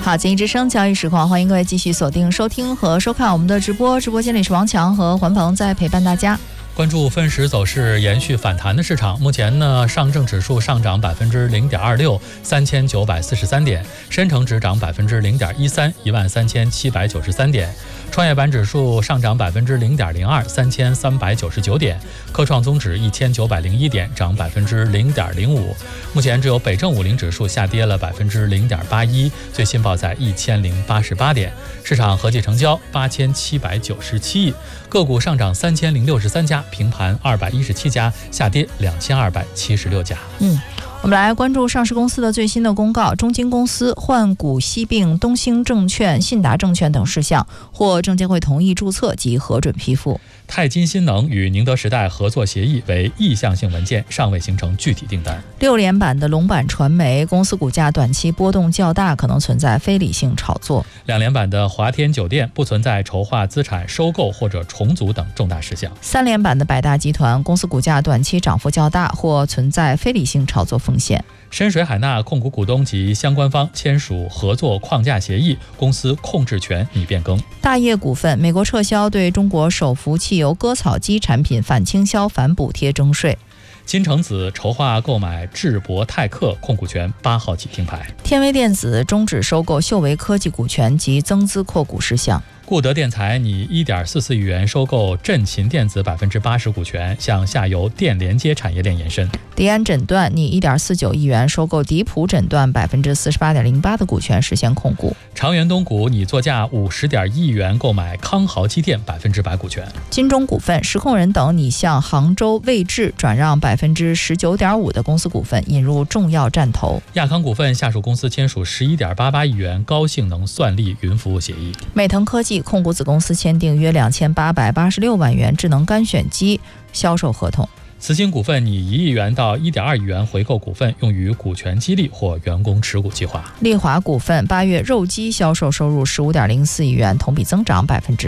好，简易之声交易实况，欢迎各位继续锁定收听和收看我们的直播。直播间里是王强和环鹏在陪伴大家。 关注分时走势延续反弹的市场，目前呢，上证指数上涨0.26%，3943点；深成指涨0.13%，13793点；创业板指数上涨0.02%，3399点；科创综指1901点，涨0.05%。目前只有北证50指数下跌了0.81%，最新报在1088点。市场合计成交8797亿，个股上涨3063家，平盘217家，下跌2276家。 我们来关注上市公司的最新的公告。中金公司换股西并东兴证券、信达证券等事项获证监会同意注册及核准批复。 泰金新能与宁德时代合作协议为意向性文件，尚未形成具体订单。 6连板的龙板传媒公司股价短期波动较大，可能存在非理性炒作。 2连板的华天酒店不存在筹划资产收购或者重组等重大事项。 3连板的百大集团公司股价短期涨幅较大，或存在非理性炒作风险。 深水海纳控股股东及相关方签署合作框架协议，公司控制权拟变更。 大业股份美国撤销对中国手扶汽油割草机产品反倾销反补贴征税。 金城子筹划购买智博泰克控股权，8号起停牌。 天威电子终止收购秀维科技股权及增资扩股事项。 固德电材拟1.44亿元收购振勤电子80%股权，向下游电连接产业链延伸。 迪安诊断拟1.49亿元收购迪普诊断48.08%的股权，实现控股。 长源东股拟作价50.1亿元购买康豪机电100%股权。 金中股份、实控人等拟向杭州卫智转让19.5%的公司股份，引入重要战投。 亚康股份下属公司签署11.88亿元高性能算力云服务协议。 美腾科技控股子公司签订约2886万元智能干选机销售合同。 慈兴股份拟1亿元到1.2亿元回购股份，用于股权激励或员工持股计划。 丽华股份8月肉鸡销售收入15.04亿元，同比增长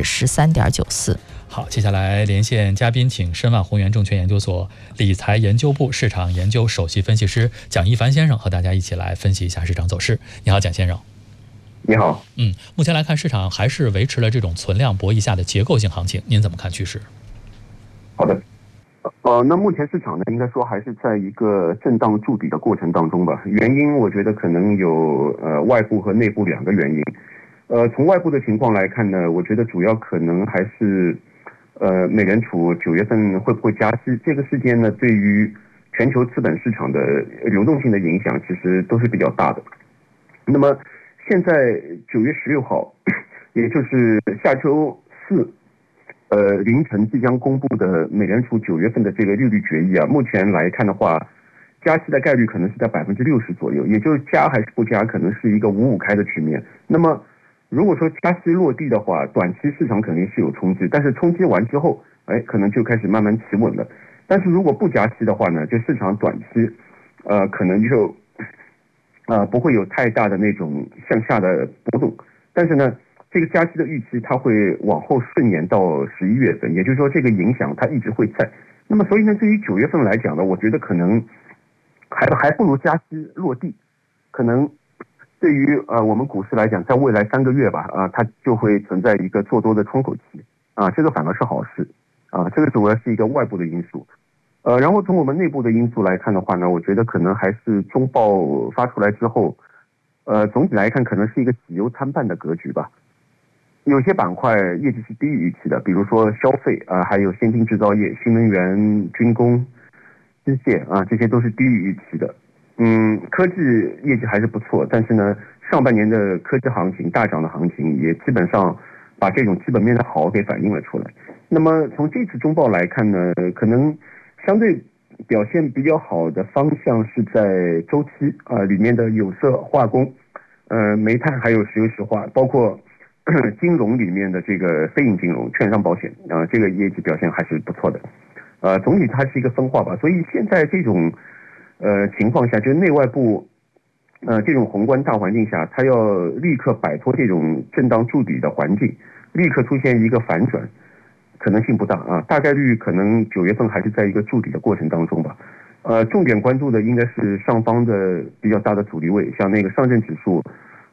13.94%。 好，接下来连线嘉宾，请申万宏源证券研究所理财研究部市场研究首席分析师蒋一凡先生和大家一起来分析一下市场走势。你好，蒋先生。 你好。 目前来看，市场还是维持了这种存量博弈下的结构性行情，您怎么看趋势？ 好的，那目前市场呢，应该说还是在一个震荡筑底的过程当中吧。原因我觉得可能有外部和内部2个原因。从外部的情况来看呢，我觉得主要可能还是美联储9月份会不会加息这个事件呢，对于全球资本市场的流动性的影响其实都是比较大的。那么现在9月16号，也就是下周4，凌晨即将公布的美联储9月份的这个利率决议啊，目前来看的话，加息的概率可能是在60%左右，也就是加还是不加，可能是一个5-5开的局面。那么如果说加息落地的话，短期市场肯定是有冲击，但是冲击完之后，可能就开始慢慢企稳了。但是如果不加息的话呢，就市场短期，可能就不会有太大的那种向下的波动。但是呢，这个加息的预期它会往后顺延到11月份，也就是说这个影响它一直会在。那么所以呢，对于9月份来讲呢，我觉得可能还不如加息落地，可能。对于我们股市来讲，在未来3个月吧，它就会存在一个做多的窗口期，这个反而是好事，这个主要是一个外部的因素，然后从我们内部的因素来看的话呢，我觉得可能还是中报发出来之后，总体来看可能是一个喜忧参半的格局吧。有些板块业绩是低于预期的，比如说消费还有先进制造业、新能源、军工、机械这些都是低于预期的。科技业绩还是不错，但是呢，上半年的科技行情大涨的行情也基本上把这种基本面的好给反映了出来。那么从这次中报来看呢，可能相对表现比较好的方向是在周期里面的有色、化工、煤炭还有石油石化，包括金融里面的这个非银金融、券商保险这个业绩表现还是不错的。总体它是一个分化吧，所以现在这种情况下，就是内外部这种宏观大环境下，它要立刻摆脱这种震荡筑底的环境，立刻出现一个反转，可能性不大大概率可能9月份还是在一个筑底的过程当中吧。重点关注的应该是上方的比较大的阻力位，像那个上证指数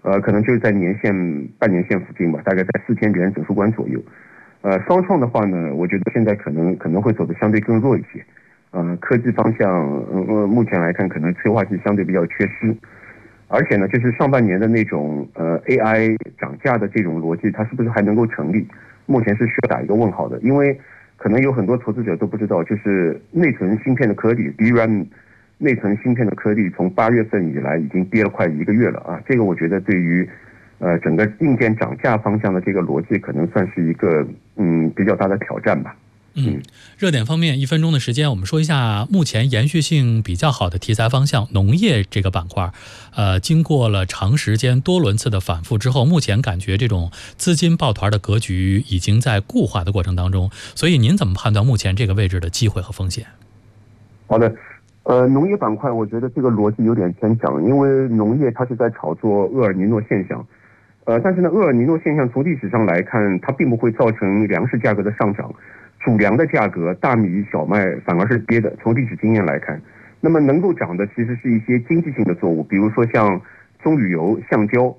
可能就是在半年线附近吧，大概在4000点整数关左右。双创的话呢，我觉得现在可能会走得相对更弱一些。科技方向，目前来看可能催化剂相对比较缺失，而且呢，就是上半年的那种AI 涨价的这种逻辑，它是不是还能够成立？目前是需要打一个问号的，因为可能有很多投资者都不知道，就是内存芯片的颗粒 DRAM 内存芯片的颗粒从8月份以来已经跌了快1个月了啊！这个我觉得对于整个硬件涨价方向的这个逻辑，可能算是一个比较大的挑战吧。 热点方面，1分钟的时间，我们说一下目前延续性比较好的题材方向，农业这个板块。经过了长时间多轮次的反复之后，目前感觉这种资金抱团的格局已经在固化的过程当中。所以您怎么判断目前这个位置的机会和风险？ 好的，农业板块，我觉得这个逻辑有点牵强，因为农业它是在炒作厄尔尼诺现象。但是呢，厄尔尼诺现象从历史上来看，它并不会造成粮食价格的上涨。主粮的价格，大米、小麦反而是跌的。从历史经验来看，那么能够涨的其实是一些经济性的作物，比如说像棕榈油、橡胶，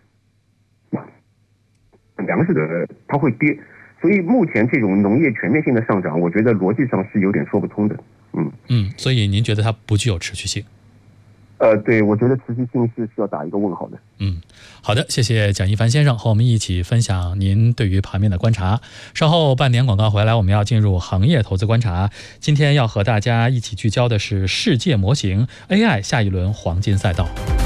粮食的它会跌。所以目前这种农业全面性的上涨，我觉得逻辑上是有点说不通的。 所以您觉得它不具有持续性？ 对，我觉得持续性是需要打一个问号的。 好的，谢谢蒋一凡先生和我们一起分享您对于盘面的观察。稍后半点广告回来，我们要进入行业投资观察。今天要和大家一起聚焦的是世界模型 AI 下一轮黄金赛道。